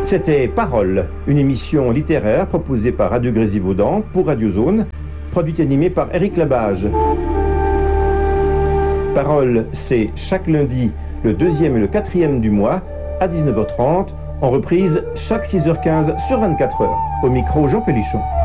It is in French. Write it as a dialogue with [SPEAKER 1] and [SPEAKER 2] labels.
[SPEAKER 1] C'était Parole, une émission littéraire proposée par Radio Grésivaudan pour Radio Zone, produite et animée par Éric Labage. Parole, c'est chaque lundi, le 2e et le 4e du mois, à 19h30, en reprise chaque 6h15 sur 24h. Au micro, Jean Pélichon.